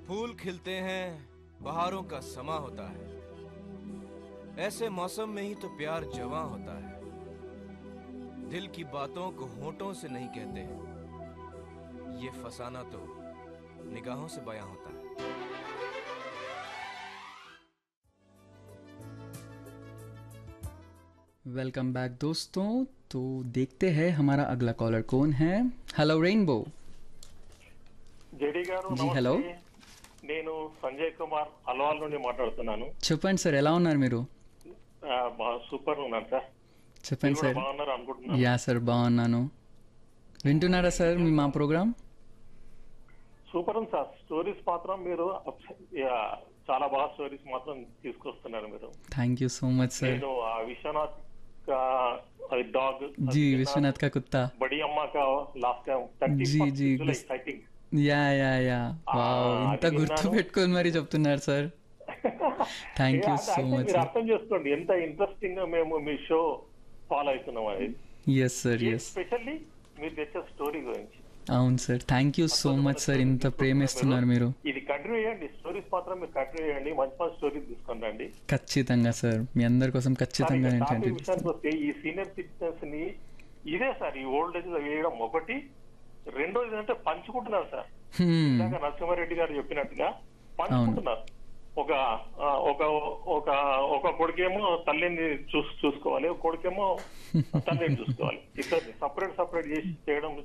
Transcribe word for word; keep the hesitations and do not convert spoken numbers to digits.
फूल खिलते हैं, बहारों का समा होता है। ऐसे मौसम में ही तो प्यार जवां होता है। दिल की बातों को होठों से नहीं कहते, ये फसाना तो निगाहों से बयां होता है। वेलकम बैक दोस्तों। तो देखते हैं हमारा अगला कॉलर कौन है। Hello rainbow. జేడి గారు जी हेलो। నమస్తే. నేను సంజయ్ కుమార్ అల్వాల్ నుండి మాట్లాడుతున్నాను. చెప్పండి సార్, ఎలా ఉన్నారు మీరు? ఆ, బా- సూపర్ ఉన్నాను సార్. చెప్పండి మీరు కూడా సార్. బాగున్నారు అనుకుంటున్నాను. యా సార్, బాగున్నాను. వింటున్నారా సార్ మీ మా ప్రోగ్రామ్? సూపర్ ఉంది సార్. స్టోరీస్ మాత్రం మీరు అప్- యా, చాలా బాగా స్టోరీస్ మాత్రం తీసుకొస్తున్నారు మీరు. Thank you so much sir. నేను ఆ విశ్వనాథ్ కా డాగ్ जी विश्वनाथ का कुत्ता। బడి అమ్మ కా లాస్ట్ టైం థర్టీ जी, जी, జూలై गुस- I think. Yeah yeah yeah wow, ఇంత అది గుర్తు విన్నాను. పెట్టుకొని మరీ చెప్తున్నారు sir. Thank you so much మీరు సార్. అర్థం చేసుకోండి ఎంత ఇంట్రెస్టింగ్ గా మేము మీ షో ఫాలో అవుతున్నాం అది. Yes sir, yes. స్పెషల్లీ మీరు తెచ్చే స్టోరీ గురించి. అవును sir, thank you so much sir. ఇంత ప్రేమిస్తున్నారు మీరు. ఇది కంటిన్యూ చేయండి, స్టోరీస్ మాత్రం మీరు కంటిన్యూ చేయండి, మంచి మంచి స్టోరీస్ తీసుకొని రండి. ఖచ్చితంగా సార్, మీ అందరి కోసం ఖచ్చితంగా సార్, నేను టాపిక్ కంటిన్యూ విషయానికి వస్తే ఈ సీనియర్ సిటిజన్స్ ని ఇదే సార్ ఈ ఓల్డ్ ఏజ్ లో వేయడం ఒకటి. రెండోది ఏంటంటే పంచుకుంటున్నారు సార్. ఇందాక నరసింహారెడ్డి గారు చెప్పినట్టుగా పంచుకుంటున్నారు. ఒక ఆ, ఒక ఒక ఒక కొడుకేమో తల్లిని చూస్ చూసుకోవాలి, ఒక కొడుకేమో తల్లిని చూసుకోవాలి. ఇద్దరు సపరేట్ సపరేట్ చేసి చేయడం